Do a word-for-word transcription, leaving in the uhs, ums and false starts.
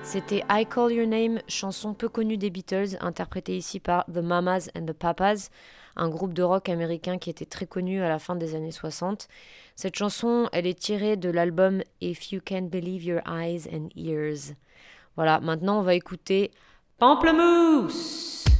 C'était I Call Your Name, chanson peu connue des Beatles, interprétée ici par The Mamas and the Papas, un groupe de rock américain qui était très connu à la fin des années soixante. Cette chanson, elle est tirée de l'album If You Can't Believe Your Eyes and Ears. Voilà, maintenant on va écouter Pamplemousse.